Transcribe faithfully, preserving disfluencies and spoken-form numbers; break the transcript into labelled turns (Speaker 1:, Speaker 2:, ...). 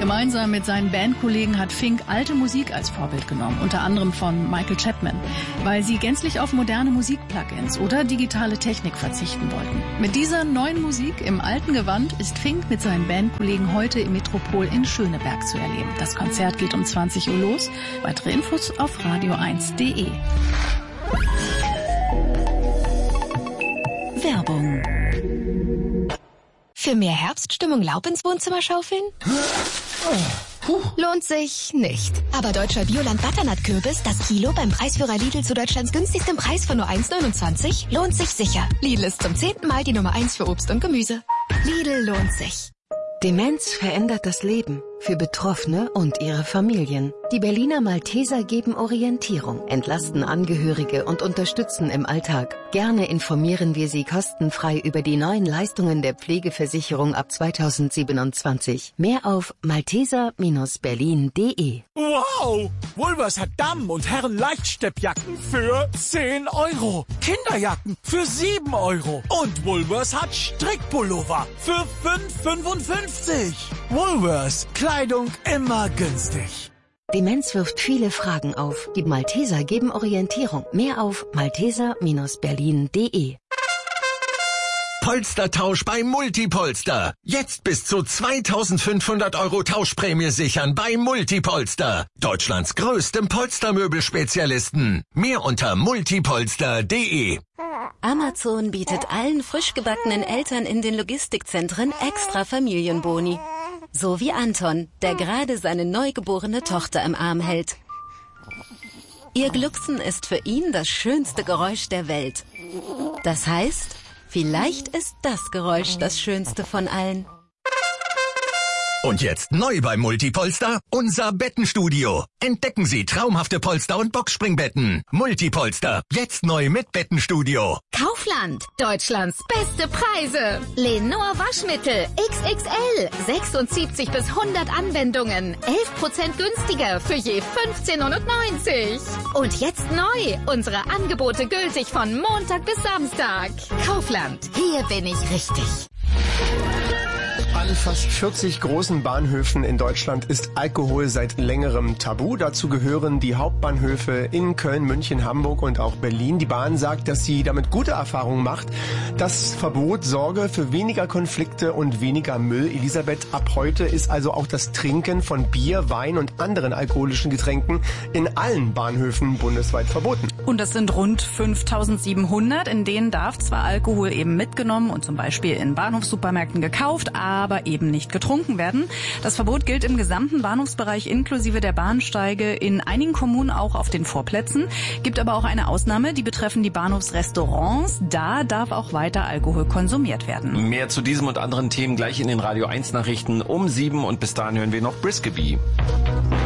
Speaker 1: Gemeinsam mit seinen Bandkollegen hat Fink alte Musik als Vorbild genommen, unter anderem von Michael Chapman, weil sie gänzlich auf moderne Musik-Plugins oder digitale Technik verzichten wollten. Mit dieser neuen Musik im alten Gewand ist Fink mit seinen Bandkollegen heute im Metropol in Schöneberg zu erleben. Das Konzert geht um zwanzig Uhr los. Weitere Infos auf radio eins punkt de. Werbung.
Speaker 2: Für mehr Herbststimmung Laub ins Wohnzimmer schaufeln? Lohnt sich nicht. Aber deutscher Bioland-Butternut-Kürbis, das Kilo beim Preisführer Lidl zu Deutschlands günstigstem Preis von nur eins neunundzwanzig, lohnt sich sicher. Lidl ist zum zehnten Mal die Nummer eins für Obst und Gemüse. Lidl lohnt sich.
Speaker 3: Demenz verändert das Leben für Betroffene und ihre Familien. Die Berliner Malteser geben Orientierung, entlasten Angehörige und unterstützen im Alltag. Gerne informieren wir Sie kostenfrei über die neuen Leistungen der Pflegeversicherung ab zweitausendsiebenundzwanzig. Mehr auf malteser Bindestrich berlin punkt de.
Speaker 4: Wow! Woolworths hat Damen- und Herren-Leichtsteppjacken für zehn Euro. Kinderjacken für sieben Euro. Und Woolworths hat Strickpullover für fünf fünfundfünfzig. Woolworths. Kleidung immer günstig.
Speaker 3: Demenz wirft viele Fragen auf. Die Malteser geben Orientierung. Mehr auf malteser Bindestrich berlin punkt de.
Speaker 5: Polstertausch bei Multipolster. Jetzt bis zu zweitausendfünfhundert Euro Tauschprämie sichern bei Multipolster. Deutschlands größtem Polstermöbelspezialisten. Mehr unter multipolster punkt de.
Speaker 6: Amazon bietet allen frisch gebackenen Eltern in den Logistikzentren extra Familienboni. So wie Anton, der gerade seine neugeborene Tochter im Arm hält. Ihr Glucksen ist für ihn das schönste Geräusch der Welt. Das heißt, vielleicht ist das Geräusch das schönste von allen.
Speaker 5: Und jetzt neu bei Multipolster, unser Bettenstudio. Entdecken Sie traumhafte Polster- und Boxspringbetten. Multipolster, jetzt neu mit Bettenstudio.
Speaker 2: Kaufland, Deutschlands beste Preise. Lenor Waschmittel X X L, sechsundsiebzig bis hundert Anwendungen, elf Prozent günstiger für je fünfzehn neunundneunzig. Und jetzt neu, unsere Angebote gültig von Montag bis Samstag. Kaufland, hier bin ich richtig.
Speaker 7: An fast vierzig großen Bahnhöfen in Deutschland ist Alkohol seit längerem tabu. Dazu gehören die Hauptbahnhöfe in Köln, München, Hamburg und auch Berlin. Die Bahn sagt, dass sie damit gute Erfahrungen macht. Das Verbot sorge für weniger Konflikte und weniger Müll. Elisabeth, ab heute ist also auch das Trinken von Bier, Wein und anderen alkoholischen Getränken in allen Bahnhöfen bundesweit verboten.
Speaker 1: Und das sind rund fünftausendsiebenhundert. In denen darf zwar Alkohol eben mitgenommen und zum Beispiel in Bahnhofssupermärkten gekauft, aber eben nicht getrunken werden. Das Verbot gilt im gesamten Bahnhofsbereich inklusive der Bahnsteige, in einigen Kommunen auch auf den Vorplätzen. Gibt aber auch eine Ausnahme, die betreffen die Bahnhofsrestaurants. Da darf auch weiter Alkohol konsumiert werden.
Speaker 8: Mehr zu diesem und anderen Themen gleich in den Radio eins Nachrichten um sieben und bis dahin hören wir noch Brisky.